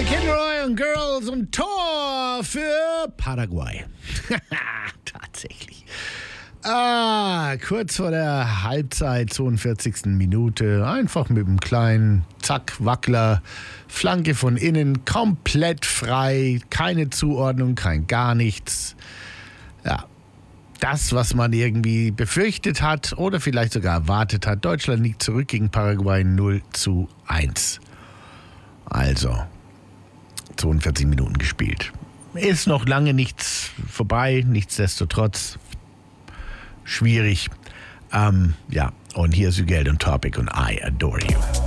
McElroy und Girls und Tor für Paraguay. Tatsächlich. Kurz vor der Halbzeit, 42. Minute, einfach mit einem kleinen Zack-Wackler, Flanke von innen, komplett frei, keine Zuordnung, kein gar nichts. Ja, das, was man irgendwie befürchtet hat oder vielleicht sogar erwartet hat. Deutschland liegt zurück gegen Paraguay 0:1. Also, 42 Minuten gespielt. Ist noch lange nichts vorbei, nichtsdestotrotz schwierig. Ja, und hier ist Hügel und Topic und I Adore You.